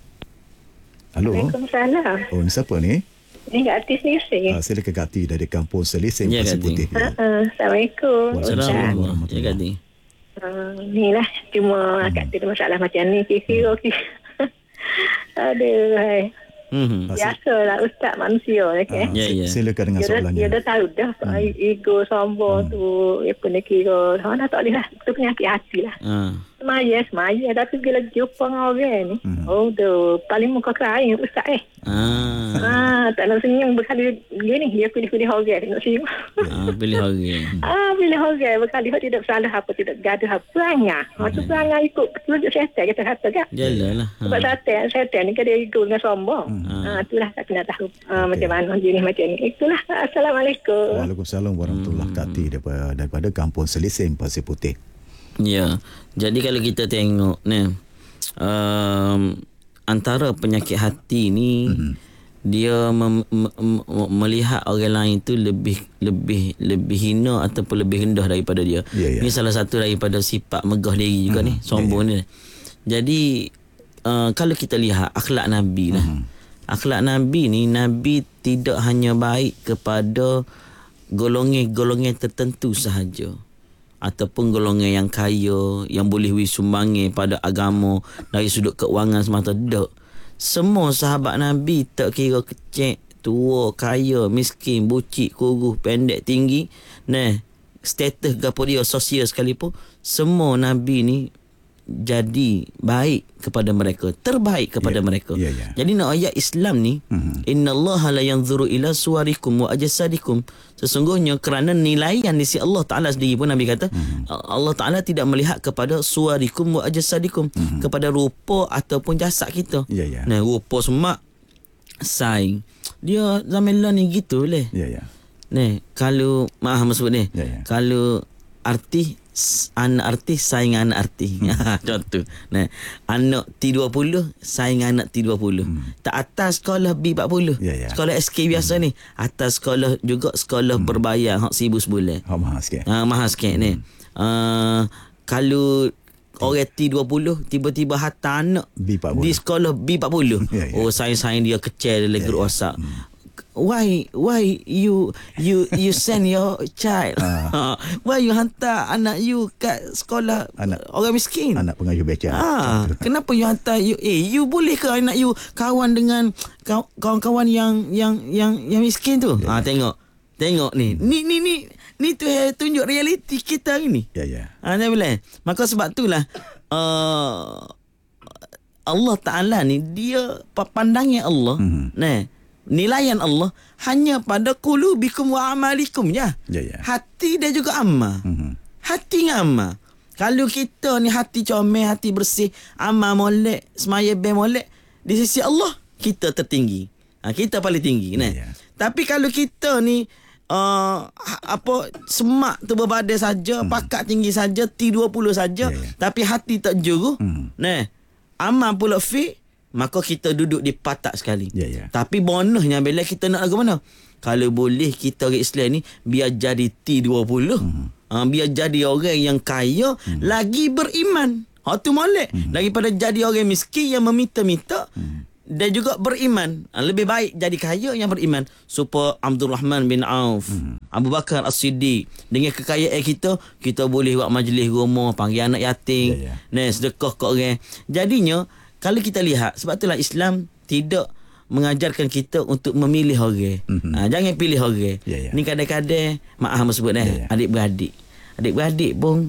Halo. Waalaikumsalam. Oh, ni siapa ni? Ni Kak Ati Selising. Ah, silakan Kak Ati dari kampung Selising, Ya, Pasir Kak Ati. Putih. Ha, uh, Assalamualaikum. Assalamualaikum. Ya, Kak Ati. Uh, ni lah cuma hmm. Kak Ati ada masalah macam ni. Kira-kira okey. Aduh, hai. Hmm. Biasalah Ustaz manusia okay? Ah, Ya, ya. silakan dengan dia soalannya. Dia dah tahu dah hmm. ego sombong hmm. tu apa nak kira. Ha dah tak boleh lah. Itu penyakit hati lah. Ha. semaya, semaya. Tapi bila jumpa dengan orang ni, hmm. oh tu, paling muka kerain Ustaz eh. Ah. ah, tak nak senyum berkali gini, dia pilih-pilih orang, tengok senyum. Ah, pilih orang. ah, pilih orang, berkali tidak salah apa, tidak gaduh apa. Perangai. Macam perangai ikut tunjuk syaitan, kita kata kan. Jalalah. Ha. Sebab syaitan, syaitan ni kan dia ikut dengan sombong. Hmm. Ah, itulah tak kena tahu ah, okay. macam mana jenis macam ni. Itulah. Assalamualaikum. Waalaikumsalam warahmatullahi wabarakatuh. Kati daripada, daripada Kampung Selising, Pasir Putih. Ya, jadi kalau kita tengok ni, um, antara penyakit hati ni, mm-hmm. dia mem, mem, melihat orang lain tu lebih lebih lebih hina ataupun lebih rendah daripada dia. Yeah, yeah. Ini salah satu daripada sifat megah diri juga mm-hmm. ni, sombong yeah, yeah. ni. Jadi uh, kalau kita lihat akhlak Nabi lah, mm-hmm. akhlak Nabi ni, Nabi tidak hanya baik kepada golongan-golongan tertentu sahaja, ataupun golongan yang kaya, yang boleh wisumbangi pada agama dari sudut keuangan semata. Tak. Semua sahabat Nabi, tak kira kecil, tua, kaya, miskin, bucik, kuruh, pendek, tinggi, nah, status gapo dia, sosial sekalipun, semua Nabi ni jadi baik kepada mereka, terbaik kepada yeah, mereka. Yeah, yeah. Jadi nak ayat Islam ni, mm-hmm. innallaha la yanzuru ila suwarikum wa ajsadikum. Sesungguhnya kerana nilaian di sisi Allah Taala sendiri pun Nabi kata, mm-hmm. Allah Taala tidak melihat kepada suwarikum wa ajsadikum, mm-hmm. kepada rupa ataupun jasad kita. Yeah, yeah. Nah, rupa semak saing. Dia zaman lah ni gitu leh. Ya yeah, ya. Yeah. Nah, kalau maaf sebut ni, yeah, yeah. kalau artis anak artis saing anak artis. Hmm. Contoh. Nah, anak T dua puluh saing anak T dua puluh. Hmm. Tak atas sekolah B empat puluh. Yeah, yeah. Sekolah S K biasa hmm. ni. Atas sekolah juga sekolah hmm. berbayar hak seribu sebulan. Ha, mahal sikit. Ha, mahal sikit hmm. ni. Uh, kalau orang T dua puluh tiba-tiba hantar anak B empat puluh. Di sekolah B empat puluh. Yeah, yeah. Oh, saing-saing dia kecil dalam yeah, grup yeah. WhatsApp. Hmm. Why why you you you send your child? Uh. Why you hantar anak you kat sekolah anak orang miskin? Anak pengayuh beca. Ah, kenapa you hantar you eh you boleh ke anak you kawan dengan kawan-kawan yang yang yang yang miskin tu? Yeah. Ah, tengok. Tengok ni. Ni ni ni ni tu tunjuk realiti kita ini. Ya yeah, ya. Yeah. Ah, boleh. Maka sebab itulah uh, Allah Taala ni dia pandangnya Allah. Mm-hmm. Nah, nilaian Allah hanya pada qulubikum wa amalikum ya. Ya, ya. Hati dia juga amal. Mm-hmm. Hati dengan amal. Kalau kita ni hati comel, hati bersih, amal molek, semaya be molek, di sisi Allah kita tertinggi. Ha, kita paling tinggi nah. Ya, ya. Tapi kalau kita ni uh, apa semak tu berbadai saja, mm-hmm. pakat tinggi saja, T dua puluh saja, ya, ya. Tapi hati tak juru. Mm-hmm. Nah, amal pula fi, maka kita duduk di patak sekali. Yeah, yeah. Tapi bonusnya bila kita nak lagu mana? Kalau boleh kita orang Islam ni biar jadi T dua puluh. Mm-hmm. Ha, biar jadi orang yang kaya, mm-hmm. lagi beriman. Ha, tu molek. Mm-hmm. Daripada jadi orang miskin yang meminta-minta, mm-hmm. dan juga beriman. Ha, lebih baik jadi kaya yang beriman. Supaya Abdul Rahman bin Auf, mm-hmm. Abu Bakar As-Siddiq, dengan kekayaan kita, kita boleh buat majlis rumah, panggil anak yatim, yeah, yeah. Nah, sedekah kat orang. Jadinya kalau kita lihat, sebab itulah Islam tidak mengajarkan kita untuk memilih orang. Mm-hmm. Ha, jangan pilih orang. Yeah, yeah. Ni kadang-kadang, maaf sebut eh, yeah, yeah. adik-beradik. Adik-beradik pun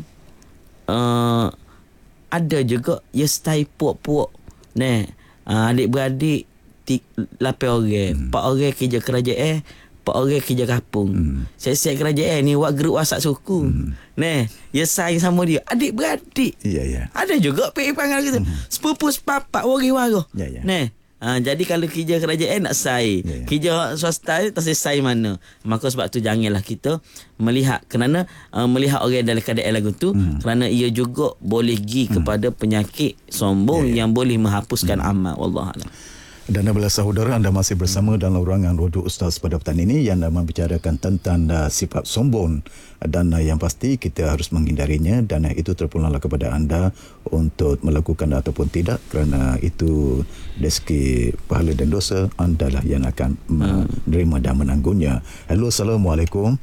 uh, ada juga ya stay puak-puak. Nah, uh, adik-beradik lapan orang, empat mm-hmm. orang kerja kerajaan, empat orang kerja kampung. Mm-hmm. Saya-saya kerajaan ni buat grup WhatsApp suku. Mm-hmm. Nah, ya sayang sama dia. Adik-beradik. Ya, yeah, ya. Yeah. Ada juga pergi-pergi kita. Mm-hmm. Sepupu sepapak wari-wara. Ya, yeah, ya. Yeah. Nah, ha, jadi kalau kerja kerajaan nak say. Yeah, yeah. Kerja swasta tak say mana. Maka sebab tu janganlah kita melihat. Kerana uh, melihat orang dalam keadaan lagu tu. Mm-hmm. Kerana ia juga boleh pergi mm-hmm. kepada penyakit sombong, yeah, yeah. yang boleh menghapuskan mm-hmm. amal. Wallahualam. Dan bila saudara anda masih bersama dalam ruangan Rojuk Ustaz pada petang ini yang membicarakan tentang uh, sifat sombong dan uh, yang pasti kita harus menghindarinya dan uh, itu terpulanglah kepada anda untuk melakukan ataupun tidak kerana itu dari segi pahala dan dosa anda lah yang akan menerima dan menanggungnya. Halo, Assalamualaikum.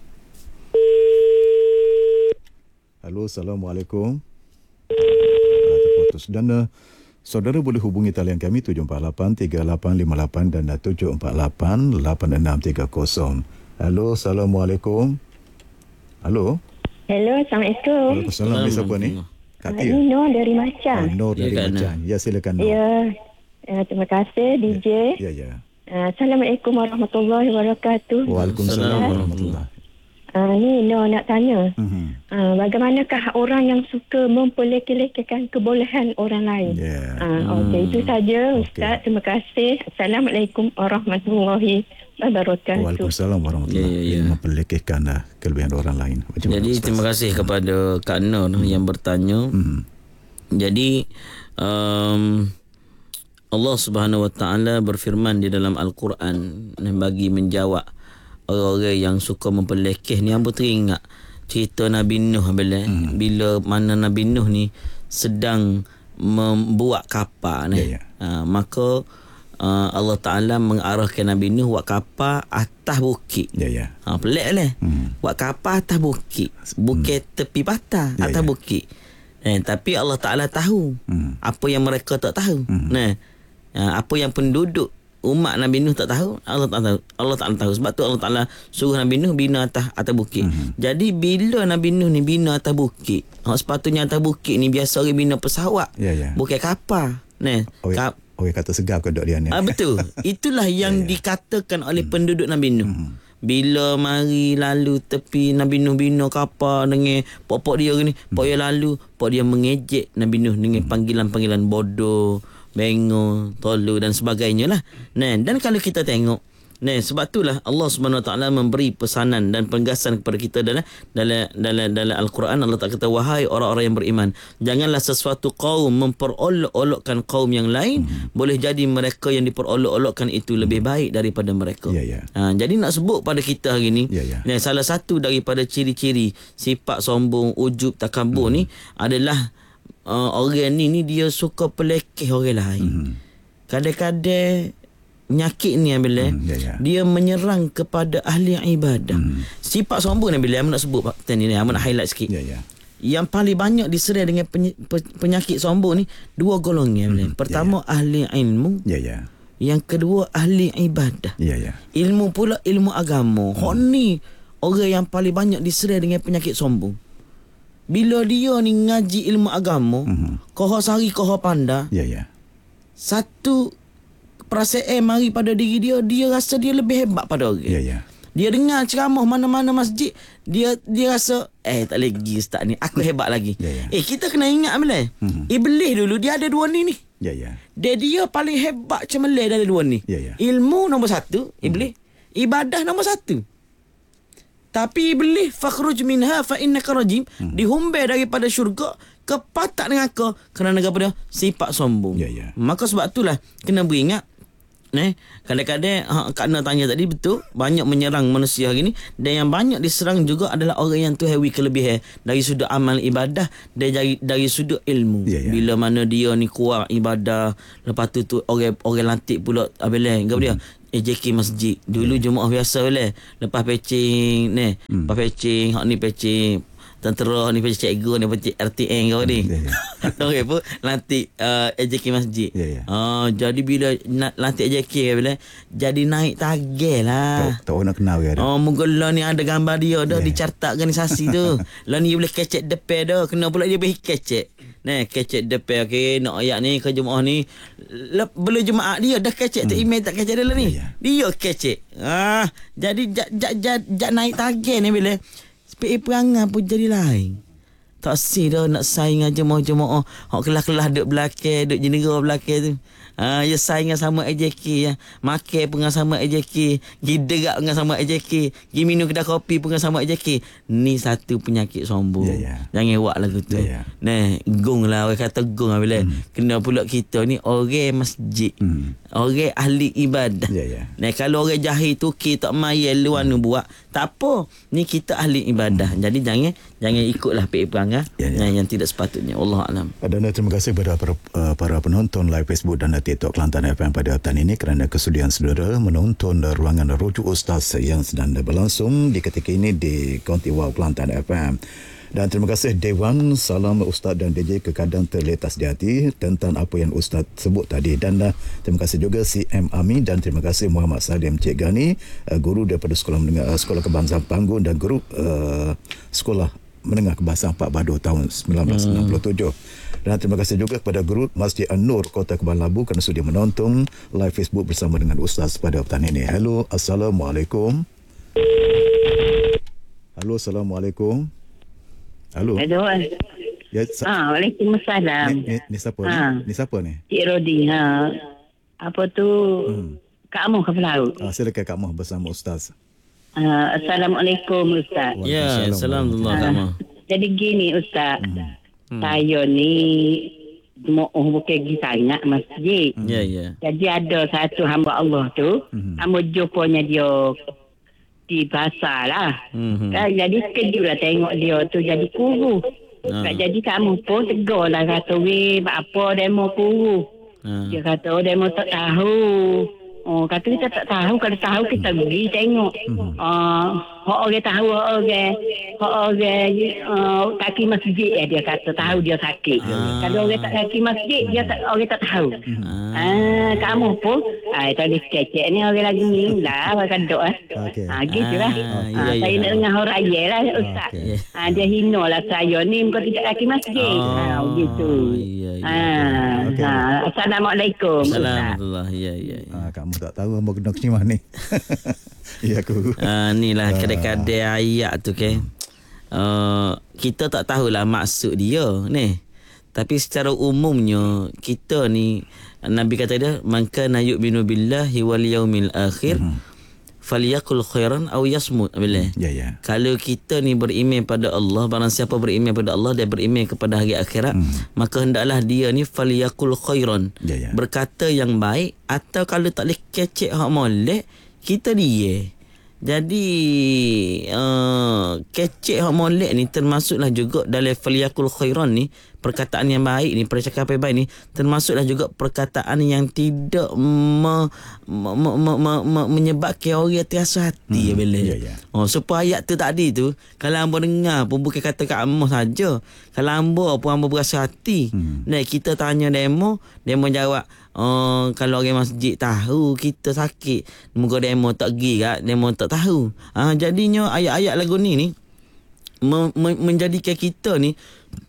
Halo, Assalamualaikum. Uh, terputus dan uh, saudara boleh hubungi talian kami tujuh empat lapan tiga lapan lima lapan dan tujuh empat lapan lapan enam tiga kosong. Halo, Assalamualaikum. Halo. Hello, Assalamualaikum. Waalaikumsalam. Siapa ni? Kak Ah, Tia. Nino dari Oh, Macang. Nur Ya, dari Kak Nur. Macang. Ya, silakan Nur. Ya, uh, terima kasih D J. Ya, ya. Uh, Assalamualaikum warahmatullahi wabarakatuh. Waalaikumsalam warahmatullahi. Uh, Nino nak tanya. Mhm. Uh, bagaimanakah orang yang suka memperlekeh-lekehkan kebolehan orang lain? Ya. Uh, Okey, itu saja Ustaz. Terima kasih. Assalamualaikum warahmatullahi wabarakatuh. Waalaikumsalam warahmatullahi. Ya, ya, ya. Memperlekehkan uh, kelebihan orang lain. Macam mana, Jadi Ustaz? terima kasih kepada Kak Nur yang bertanya. Mhm. Jadi um, Allah Subhanahu Wa Taala berfirman di dalam Al-Quran bagi menjawab orang-orang yang suka memperlekeh ni. Hamba teringat cerita Nabi Nuh bila hmm. bila mana Nabi Nuh ni sedang membuat kapal ni. Ya, ya. Ha, maka uh, Allah Taala mengarahkan Nabi Nuh buat kapal atas bukit. Ya, ya. Ha, pelik lah. Hmm. Buat kapal atas bukit. Bukit hmm. tepi patah Ya, atas ya. bukit. Eh, tapi Allah Ta'ala tahu Hmm. apa yang mereka tak tahu. Hmm. Nah, ha, apa yang penduduk umat Nabi Nuh tak tahu, Allah tak tahu. Allah Ta'ala tahu. Sebab tu Allah Ta'ala suruh Nabi Nuh bina atas atas bukit. Hmm. Jadi bila Nabi Nuh ni bina atas bukit, ha, sepatutnya atas bukit ni biasa orang bina pesawat. Ya, ya. Bukan kapal. Nah, Orang, kap, orang kata segar ke dok dia ni. Ah, betul. Itulah yang Ya, ya. dikatakan oleh penduduk Nabi Nuh. Bila mari lalu tepi Nabi Nuh bina kapal dengan pokok dia ni, pokok dia lalu, pokok dia mengejek Nabi Nuh dengan panggilan-panggilan bodoh, bengong, tolu dan sebagainya lah. Nah, dan kalau kita tengok, nah, sebab itulah Allah Subhanahu Wa Taala memberi pesanan dan penegasan kepada kita dalam dalam dalam dalam Al-Quran. Allah tak kata, wahai orang-orang yang beriman, janganlah sesuatu kaum memperolok-olokkan kaum yang lain. Hmm. Boleh jadi mereka yang diperolok-olokkan itu lebih baik daripada mereka. Ya, ya. Ha, jadi nak sebut pada kita hari ni, Ya, ya. nah, salah satu daripada ciri-ciri sifat sombong, ujub, takabur hmm. ni adalah uh, orang ni ni dia suka pelekeh orang lain. Hmm. Kadang-kadang penyakit ni bila Hmm, ya, ya. dia menyerang kepada ahli ibadah. Hmm. Sifat sombong ni bila aku nak sebut Pak ni, aku nak highlight sikit. Ya, ya. Yang paling banyak diserai dengan peny- pe- penyakit sombong ni dua golongan bila. Hmm, Pertama ya, ya. ahli ilmu, Ya, ya. yang kedua ahli ibadah. Ya, ya. Ilmu pula ilmu agama. Hak ni orang yang paling banyak diserai dengan penyakit sombong. Bila dia ni ngaji ilmu agama, Mhm. koho sari koho panda, Ya, ya. satu perasaan mari pada diri dia, dia rasa dia lebih hebat pada orang. Ya, ya. Dia dengar ceramah mana-mana masjid, dia dia rasa eh tak lagi ustaz ni, aku hebat lagi. Ya, ya. Eh kita kena ingat bila Mhm. Iblis dulu dia ada dua ni ni. Ya, ya. Dia dia paling hebat cemelih dari dua ni. Ya, ya. Ilmu nombor satu, Iblis. Ibadah nombor satu. Tapi Iblis fakhruj minha fa innaka rajim, Hmm. dihumbai daripada syurga, kepatak dengan kau kerana kepada sifat sombong. Ya, ya. Maka sebab itulah kena beringat. Nah, kadang-kadang ha, Kak Na tanya tadi betul, banyak menyerang manusia hari ni, dan yang banyak diserang juga adalah orang yang tuhawi kelebihan dari sudut amal ibadah dan dari dari sudut ilmu. Ya, ya. Bila mana dia ni kuat ibadah, lepas tu tu orang orang lantik pula abeleh, kau dia A J K masjid. Dulu jemaah biasa boleh. Lepas pecing ni, Hmm. lepas pecing, hak ni pecing tentera, ni pecing cikgu, ni pecing R T N kau ni. Ya, ya. Okey apa? Lantik uh, A J K masjid. Ya, ya. Ah, jadi bila nak lantik A J K bila jadi naik target lah. Tak, tak orang nak kenal ke ada. Oh, mungkin ni ada gambar dia dah Ya. dicartak organisasi tu. Lah ni boleh kecek depan dah. Kena pula dia boleh kecek. Nah, kecek depan okey, nak ayat ni ke jemaah ni. Lep, belum jemaah dia dah kecek tu, email tak kecek dah ni. Ya, ya. Dia kecek. Ah, jadi jat jat jat, jat naik target ni bila P A perangai pun jadi lain. Tak si dah nak saing dengan jemaah-jemaah. Hak kelas-kelas duduk belakang, duduk jenera belakang tu. Ha, ya saing dengan sama A J K ya. Makan pun dengan sama A J K. Gi derap dengan sama A J K. Gi minum kedai kopi pun dengan sama A J K. Ni satu penyakit sombong. Ya, ya. Jangan buat lagu tu. Ya, ya. Nah, gong lah. Orang kata gong lah bila. Hmm. Kena pula kita ni orang masjid. Hmm. Orang ahli ibadah. Ya, ya. Nah, kalau orang jahil tu kita mayel luar nu buat, tak apa. Ni kita ahli ibadah. Hmm. Jadi jangan jangan ikutlah P A perangai Ya, ya. yang, yang tidak sepatutnya. Wallahu alam. Dan terima kasih kepada para, uh, para penonton live Facebook dan TikTok Kelantan F M pada petang ini kerana kesudian saudara menonton ruangan Rujuk Ustaz yang sedang berlangsung di ketika ini di Kaunti Wow Kelantan F M. Dan terima kasih Dewan, salam Ustaz dan D J kekadang terletas di hati tentang apa yang Ustaz sebut tadi. Dan uh, terima kasih juga C M Ami dan terima kasih Muhammad Salim Cik Gani, uh, guru daripada Sekolah Menengah, uh, Sekolah Kebangsaan Panggung dan guru uh, Sekolah Menengah Kebahasaan Pak Badu tahun sembilan belas enam puluh tujuh. Hmm. Dan terima kasih juga kepada guru Masjid An-Nur Kota Kebun Labu kerana sudi menonton live Facebook bersama dengan Ustaz pada petang ini. Hello, Assalamualaikum. Halo, Assalamualaikum. Halo. Hello. Ya, sa- Ah, Waalaikumsalam. ni, ni, ni siapa Ha. ni? Ni siapa ni? Cik Rodi, ha. Apa tu? Hmm. Kak Amuh ke Pelaut. Ah, silakan Kak Mah bersama Ustaz. Uh, Assalamualaikum Ustaz. Ya, Assalamualaikum Kak Mah. Jadi gini Ustaz. Hmm. Saya ni mau bukan pergi sangat masjid. Ya, ya. Jadi ada satu hamba Allah tu, Hmm. hamba jumpanya dia di pasar lah. Hmm. Kan, jadi kejut lah tengok dia tu jadi kuru. Ah. Tak jadi kamu pun tegur lah kata, weh, apa demo kuru? Ah. Dia kata, oh demo tak tahu. Oh, kata kita tak tahu. Kalau tahu kita pergi tengok. Uh, orang tahu, orang orang uh, kaki masjid ya, dia kata tahu dia sakit. Ah. Kalau orang tak kaki masjid, dia tak, orang tak tahu. Ah. Ah, kamu pun, ah, tadi kecek ni orang lagi ni lah, orang kadok eh. Okey. Ah, gitu lah. Ah, Ah, ya, saya ya. nak dengar orang raya lah, Ustaz. Okey. Ah, dia hina lah saya ni, muka tidak kaki masjid. Oh, Ah, gitu. ya, ya. Ah, Okey. ah, Assalamualaikum. Ustaz. Assalamualaikum. Ya, ya, ya. Ah, kamu tak tahu hamba kena ke mana ni. Ya aku. Ah, ni lah kadang-kadang ayat tu kan. Uh, kita tak tahulah maksud dia ni. Tapi secara umumnya kita ni Nabi kata dia man kana yu'minu billahi wal yaumil akhir falyakul khairan aw yasmut. Bila Ya, ya. kalau kita ni beriman pada Allah, barang siapa beriman pada Allah dan beriman kepada hari akhirat, Hmm. maka hendaklah dia ni falyakul khairan, Ya, ya. berkata yang baik, atau kalau tak boleh kecek hak molek, kita dia. Jadi uh, kecek hak molek ni termasuklah juga dalam falyakul khairan ni, perkataan yang baik ni, percakapan yang baik ni, termasuklah juga perkataan yang tidak me, me, me, me, me, me, menyebabkan orang terasa hati. Hmm. Bila Ya, ya. oh, supaya ayat tu tadi tu, kalau hamba dengar pun bukan kata kat hamba saja, kalau hamba pun hamba berasa hati. Hmm. Nah, kita tanya demo, demo jawab, oh, kalau orang masjid tahu kita sakit, muka demo tak pergi kat, demo tak tahu. Ah, jadinya ayat-ayat lagu ni ni me, me, menjadikan kita ni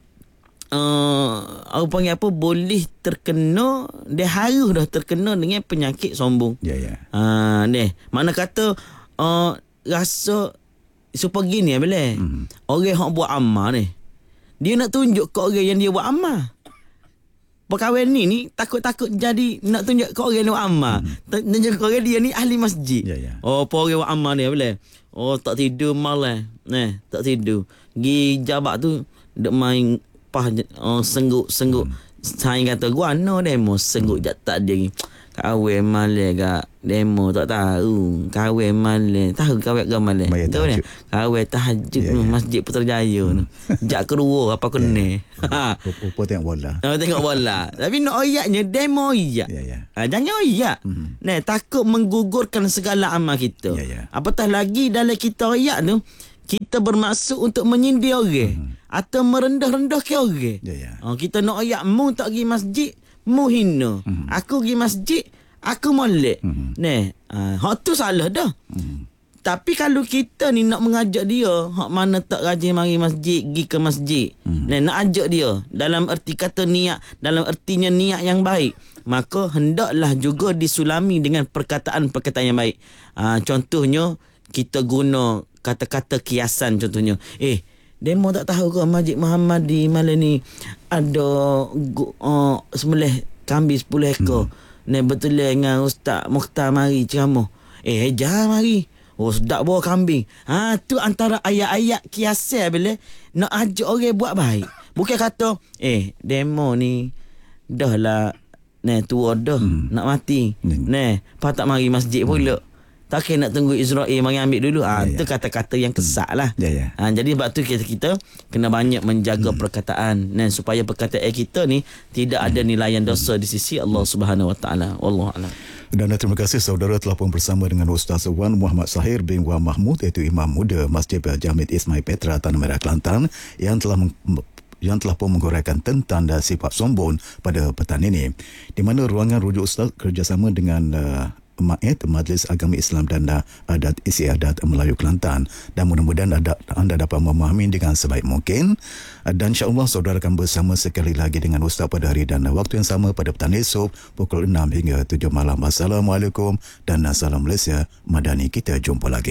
Uh, apa panggil apa, boleh terkena, dia harus dah terkena dengan penyakit sombong. Ya, ya. Ah, ni mana kata uh, rasa supaya gini bila Hmm. orang hak buat amal ni, dia nak tunjuk ke orang yang dia buat amal. Perkahwinan ni ni takut-takut jadi nak tunjuk ke orang yang buat amal. Hmm. Tunjuk ke orang dia ni ahli masjid. Ya, ya. Oh, apa orang buat amal ni bila? Oh, tak tidur malam. Nah, tak tidur. Gi jabat tu duk main pah oh, sengguk-sengguk. Hmm. Saya kata gua no demo sengguk jat tak dia. Kahwin malam gak demo tak tahu. Kahwin malam tahu kahwin ke malam. Bayar Tahu ni? tahajud. Kahwin tahajud Ya, yeah, ya. Masjid Putrajaya tu. Jak kedua apa kena. Ha. Rupa tengok bola. Oh, tengok bola. Tapi nak oyaknya demo oyak. Ya, ya. Ha, jangan oyak. Hmm. Nah, takut menggugurkan segala amal kita. Ya, ya. Apatah lagi dalam kita oyak tu, kita bermaksud untuk menyindir orang. Hmm. Atau merendah-rendahkan orang. Ya, ya. Oh, kita nak oyak, mu tak pergi masjid, mu hina. Hmm. Aku pergi masjid, aku molek. Hmm. Nah, ha, hak tu salah dah. Hmm. Tapi kalau kita ni nak mengajak dia, hak mana tak rajin mari masjid, pergi ke masjid. Hmm. Nah, nak ajak dia dalam erti kata niat, dalam ertinya niat yang baik, maka hendaklah juga disulami dengan perkataan-perkataan yang baik. Ha, contohnya kita guna kata-kata kiasan, contohnya, eh, demo tak tahu ke Masjid Muhammad di malam ni ada uh, sembelih kambing sepuluh ekor. Hmm. Ni betul dengan Ustaz Mukhtar mari ceramah. Eh, jangan mari. Oh, sedap bawa kambing. Ha, tu antara ayat-ayat kiasan bila nak ajak orang buat baik. Bukan kata, eh, demo ni dah lah, ni tua dah, hmm. nak mati. Hmm. Ni, patut mari masjid pula. Hmm. Tak kena nak tunggu Israel mari ambil dulu. Ah, ya, itu ya. kata-kata yang kesak lah. Ya, ya. Ha, jadi sebab tu kita, kita kena banyak menjaga hmm. perkataan, dan supaya perkataan kita ni tidak hmm. ada nilaian dosa di sisi Allah Subhanahu Wa Taala. Wallahu a'lam. Dan terima kasih saudara telah pun bersama dengan Ustaz Wan Muhammad Sahir bin Wan Mahmud, iaitu Imam Muda Masjid Jamid Ismail Petra Tanah Merah Kelantan, yang telah meng- yang telah pun menghuraikan tentang uh, sifat sombong pada petang ini, di mana ruangan rujuk Ustaz kerjasama dengan uh, M A I T, Majlis Agama Islam dan Adat Istiadat Melayu Kelantan, dan mudah-mudahan ada, anda dapat memahami dengan sebaik mungkin, dan insya-Allah saudara akan bersama sekali lagi dengan Ustaz pada hari dan waktu yang sama pada petang esok pukul enam hingga tujuh malam. Assalamualaikum dan salam Malaysia Madani. Kita jumpa lagi.